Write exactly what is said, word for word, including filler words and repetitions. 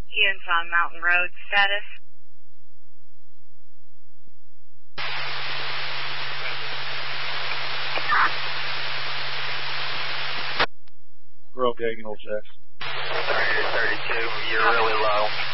Ian's on Mountain Road. Status? We're okay, you can hold checks. thirty to thirty-two, you're really low.